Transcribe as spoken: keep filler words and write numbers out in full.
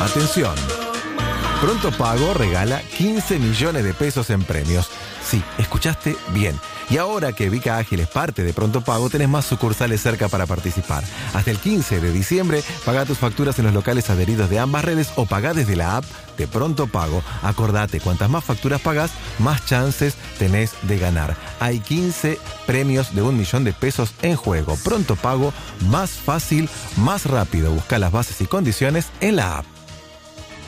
Atención. Pronto Pago regala quince millones de pesos en premios. Sí, escuchaste bien. Y ahora que Vica Ágil es parte de Pronto Pago, tenés más sucursales cerca para participar. Hasta el quince de diciembre, paga tus facturas en los locales adheridos de ambas redes o pagá desde la app de Pronto Pago. Acordate, cuantas más facturas pagás, más chances tenés de ganar. Hay quince premios de un millón de pesos en juego. Pronto Pago, más fácil, más rápido. Busca las bases y condiciones en la app.